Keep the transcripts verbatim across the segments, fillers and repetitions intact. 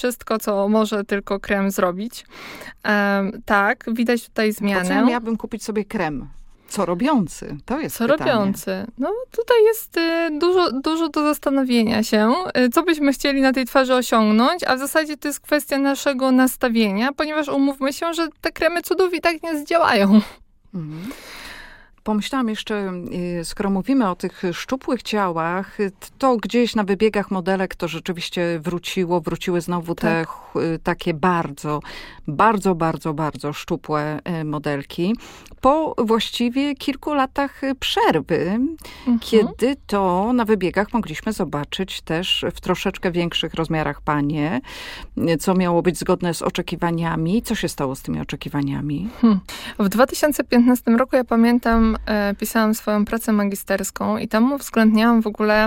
wszystko, co może tylko krem zrobić. Um, tak, widać tutaj zmianę. Po co miałabym kupić sobie krem? Co robiący? To jest Co pytanie. robiący? No tutaj jest y, dużo, dużo do zastanowienia się, y, co byśmy chcieli na tej twarzy osiągnąć, a w zasadzie to jest kwestia naszego nastawienia, ponieważ umówmy się, że te kremy cudów i tak nie zdziałają. Mhm. Pomyślałam jeszcze, skoro mówimy o tych szczupłych ciałach, to gdzieś na wybiegach modelek to rzeczywiście wróciło, wróciły znowu te tak. takie bardzo, bardzo, bardzo, bardzo szczupłe modelki. Po właściwie kilku latach przerwy, mhm. kiedy to na wybiegach mogliśmy zobaczyć też w troszeczkę większych rozmiarach panie, co miało być zgodne z oczekiwaniami. Co się stało z tymi oczekiwaniami? Hmm. W dwa tysiące piętnastym roku, ja pamiętam, e, pisałam swoją pracę magisterską i tam uwzględniałam w ogóle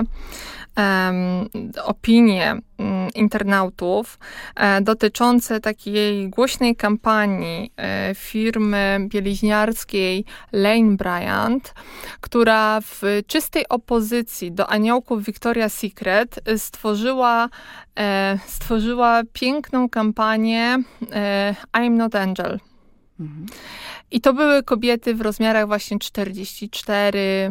Um, opinie um, internautów e, dotyczące takiej głośnej kampanii e, firmy bieliźniarskiej Lane Bryant, która w czystej opozycji do aniołków Victoria's Secret stworzyła, e, stworzyła piękną kampanię e, I'm Not Angel. Mhm. I to były kobiety w rozmiarach właśnie czterdzieści cztery,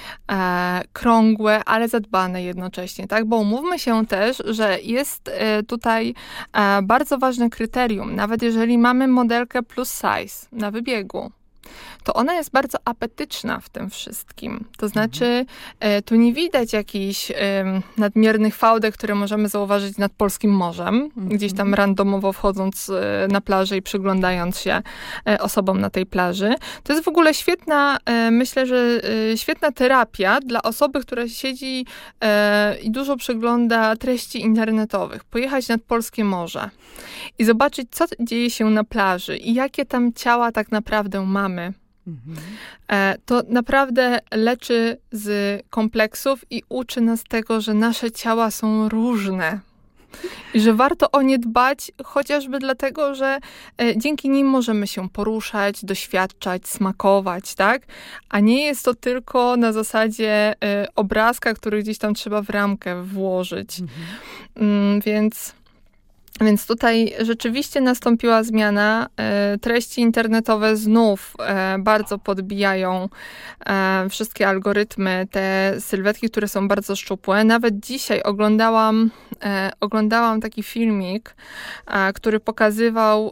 e, krągłe, ale zadbane jednocześnie, tak? Bo umówmy się też, że jest e, tutaj e, bardzo ważne kryterium, nawet jeżeli mamy modelkę plus size na wybiegu, to ona jest bardzo apetyczna w tym wszystkim. To znaczy, e, tu nie widać jakichś e, nadmiernych fałdek, które możemy zauważyć nad polskim morzem, mm-hmm. gdzieś tam randomowo wchodząc e, na plażę i przyglądając się e, osobom na tej plaży. To jest w ogóle świetna, e, myślę, że e, świetna terapia dla osoby, która siedzi e, i dużo przegląda treści internetowych. Pojechać nad polskie morze i zobaczyć, co dzieje się na plaży i jakie tam ciała tak naprawdę mamy. Mhm. To naprawdę leczy z kompleksów i uczy nas tego, że nasze ciała są różne. I że warto o nie dbać, chociażby dlatego, że dzięki nim możemy się poruszać, doświadczać, smakować, tak? A nie jest to tylko na zasadzie obrazka, który gdzieś tam trzeba w ramkę włożyć. Mhm. Więc... Więc tutaj rzeczywiście nastąpiła zmiana. Treści internetowe znów bardzo podbijają wszystkie algorytmy, te sylwetki, które są bardzo szczupłe. Nawet dzisiaj oglądałam, oglądałam taki filmik, który pokazywał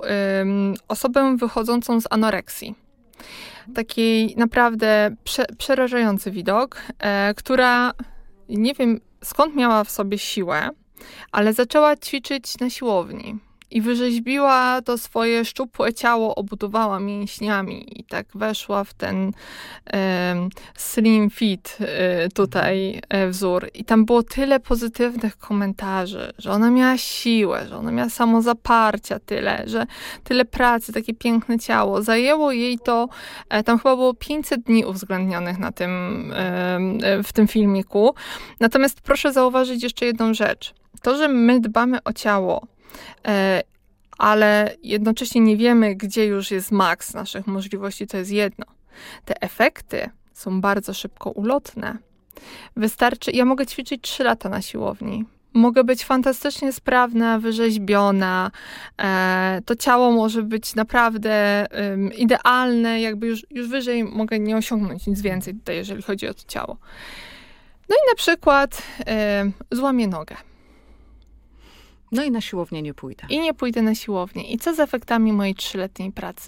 osobę wychodzącą z anoreksji. Taki naprawdę prze, przerażający widok, która nie wiem skąd miała w sobie siłę, ale zaczęła ćwiczyć na siłowni i wyrzeźbiła to swoje szczupłe ciało, obudowała mięśniami i tak weszła w ten um, slim fit y, tutaj y, wzór. I tam było tyle pozytywnych komentarzy, że ona miała siłę, że ona miała samozaparcia tyle, że tyle pracy, takie piękne ciało. Zajęło jej to, e, tam chyba było pięćset dni uwzględnionych na tym, e, w tym filmiku. Natomiast proszę zauważyć jeszcze jedną rzecz. To, że my dbamy o ciało, e, ale jednocześnie nie wiemy, gdzie już jest maks naszych możliwości, to jest jedno. Te efekty są bardzo szybko ulotne. Wystarczy, ja mogę ćwiczyć trzy lata na siłowni. Mogę być fantastycznie sprawna, wyrzeźbiona. E, to ciało może być naprawdę um, idealne, jakby już, już wyżej mogę nie osiągnąć nic więcej tutaj, jeżeli chodzi o to ciało. No i na przykład e, złamię nogę. No i na siłownię nie pójdę. I nie pójdę na siłownię. I co z efektami mojej trzyletniej pracy?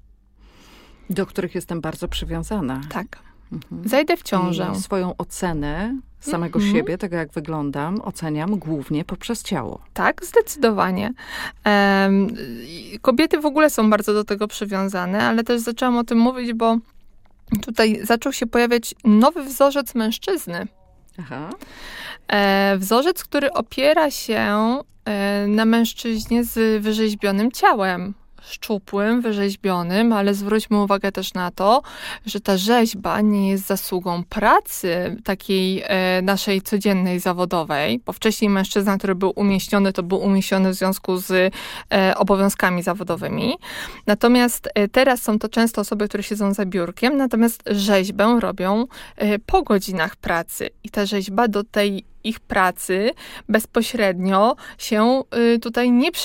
Do których jestem bardzo przywiązana. Tak. Mhm. Zajdę w ciążę. I swoją ocenę samego mhm. siebie, tego jak wyglądam, oceniam głównie poprzez ciało. Tak, zdecydowanie. Um, kobiety w ogóle są bardzo do tego przywiązane, ale też zaczęłam o tym mówić, bo tutaj zaczął się pojawiać nowy wzorzec mężczyzny. Aha. E, wzorzec, który opiera się e, na mężczyźnie z wyrzeźbionym ciałem. szczupłym, wyrzeźbionym, ale zwróćmy uwagę też na to, że ta rzeźba nie jest zasługą pracy takiej e, naszej codziennej, zawodowej, bo wcześniej mężczyzna, który był umieśniony, to był umieśniony w związku z e, obowiązkami zawodowymi. Natomiast e, teraz są to często osoby, które siedzą za biurkiem, natomiast rzeźbę robią e, po godzinach pracy. I ta rzeźba do tej ich pracy bezpośrednio się tutaj nie